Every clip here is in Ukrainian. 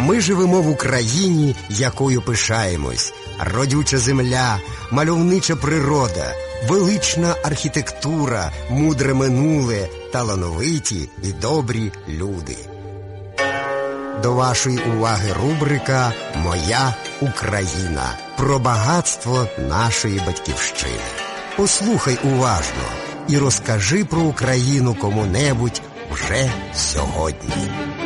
Ми живемо в Україні, якою пишаємось. Родюча земля, мальовнича природа, велична архітектура, мудре минуле, талановиті і добрі люди. До вашої уваги рубрика «Моя Україна» про багатство нашої батьківщини. Послухай уважно і розкажи про Україну кому-небудь вже сьогодні.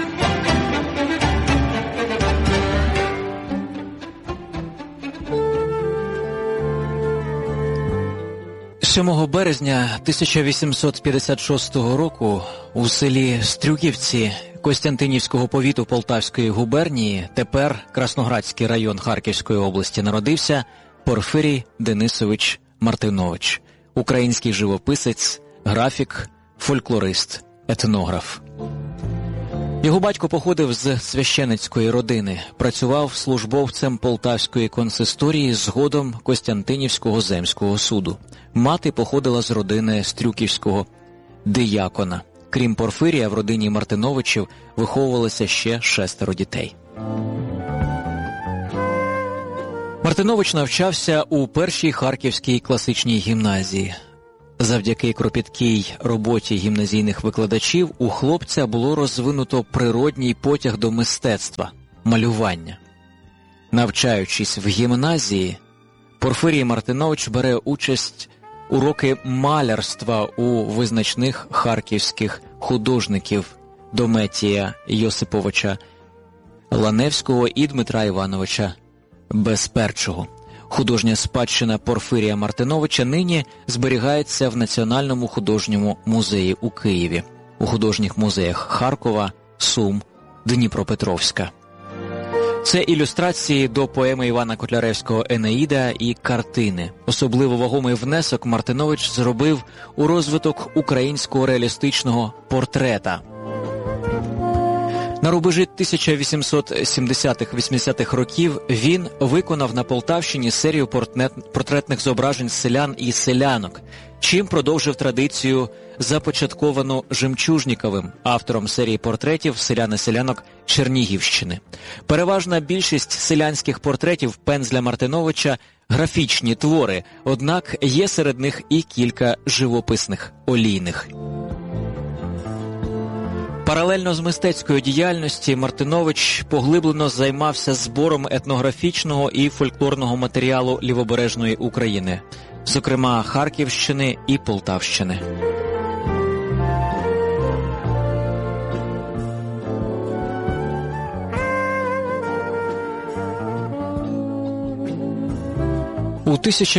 7 березня 1856 року у селі Стрюківці Костянтинівського повіту Полтавської губернії, тепер Красноградський район Харківської області, народився Порфирій Денисович Мартинович, український живописець, графік, фольклорист, етнограф. Його батько походив з священицької родини, працював службовцем Полтавської консисторії, згодом Костянтинівського земського суду. Мати походила з родини Стрюківського диякона. Крім Порфирія, в родині Мартиновичів виховувалося ще 6 дітей. Мартинович навчався у першій Харківській класичній гімназії. Завдяки кропіткій роботі гімназійних викладачів у хлопця було розвинуто природній потяг до мистецтва – малювання. Навчаючись в гімназії, Порфирій Мартинович бере участь у уроки малярства у визначних харківських художників Дометія Йосиповича Ланевського і Дмитра Івановича Безперчого. Художня спадщина Порфирія Мартиновича нині зберігається в Національному художньому музеї у Києві, у художніх музеях Харкова, Сум, Дніпропетровська. Це ілюстрації до поеми Івана Котляревського «Енеїда» і картини. Особливо вагомий внесок Мартинович зробив у розвиток українського реалістичного портрета. На рубежі 1870-80-х років він виконав на Полтавщині серію портретних зображень селян і селянок, чим продовжив традицію, започатковану Жемчужніковим, автором серії портретів селян і селянок Чернігівщини. Переважна більшість селянських портретів пензля Мартиновича – графічні твори, однак є серед них і кілька живописних, олійних. Паралельно з мистецькою діяльністю Мартинович поглиблено займався збором етнографічного і фольклорного матеріалу Лівобережної України, зокрема Харківщини і Полтавщини. У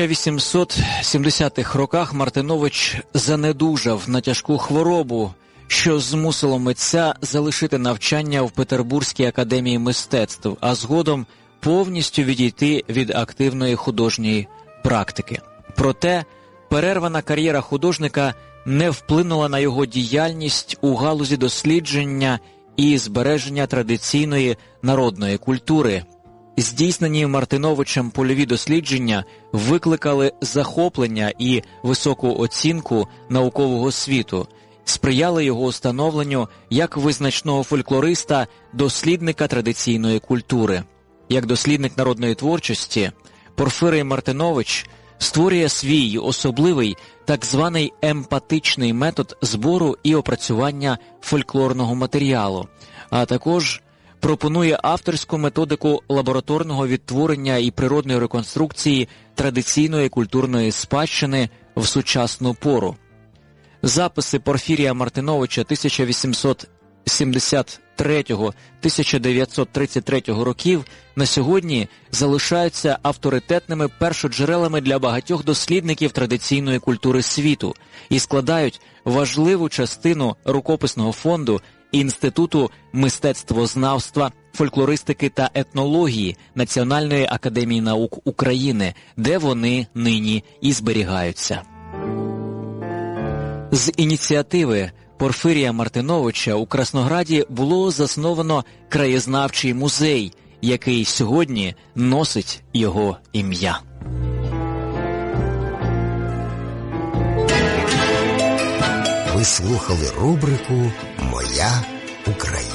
1870-х роках Мартинович занедужав на тяжку хворобу, що змусило митця залишити навчання в Петербурзькій академії мистецтв, а згодом повністю відійти від активної художньої практики. Проте перервана кар'єра художника не вплинула на його діяльність у галузі дослідження і збереження традиційної народної культури. Здійснені Мартиновичем польові дослідження викликали захоплення і високу оцінку наукового світу, сприяли його установленню як визначного фольклориста, дослідника традиційної культури. Як дослідник народної творчості, Порфирій Мартинович створює свій особливий так званий емпатичний метод збору і опрацювання фольклорного матеріалу, а також пропонує авторську методику лабораторного відтворення і природної реконструкції традиційної культурної спадщини в сучасну пору. Записи Порфирія Мартиновича 1873-1933 років на сьогодні залишаються авторитетними першоджерелами для багатьох дослідників традиційної культури світу і складають важливу частину рукописного фонду Інституту мистецтвознавства, фольклористики та етнології Національної академії наук України, де вони нині і зберігаються. З ініціативи Порфирія Мартиновича у Краснограді було засновано краєзнавчий музей, який сьогодні носить його ім'я. Ви слухали рубрику «Моя Україна».